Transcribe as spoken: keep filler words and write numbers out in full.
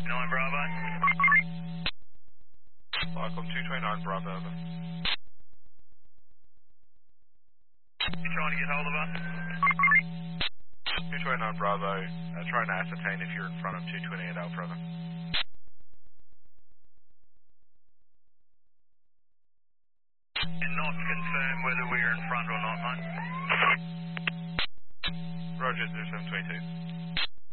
nine Bravo. Cyclone two twenty-nine Bravo, over. You trying to get hold of us? two twenty-nine Bravo, uh, trying to ascertain if you're in front of two twenty-eight Alpha, over. Not confirm whether we're in front or not, mate. Roger, zero seven twenty-two.